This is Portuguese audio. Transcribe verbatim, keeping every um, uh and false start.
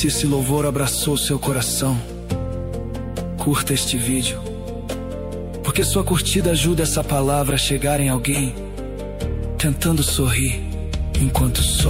se esse louvor abraçou seu coração. Curta este vídeo, porque sua curtida ajuda essa palavra a chegar em alguém tentando sorrir enquanto sofre.